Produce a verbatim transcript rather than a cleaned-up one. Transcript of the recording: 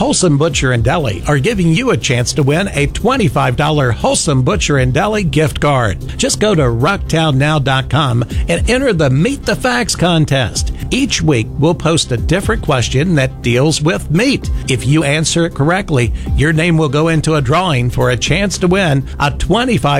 Wholesome Butcher and Deli are giving you a chance to win a twenty-five dollars Wholesome Butcher and Deli gift card. Just go to rocktown now dot com and enter the Meet the Facts contest. Each week, we'll post a different question that deals with meat. If you answer it correctly, your name will go into a drawing for a chance to win a twenty-five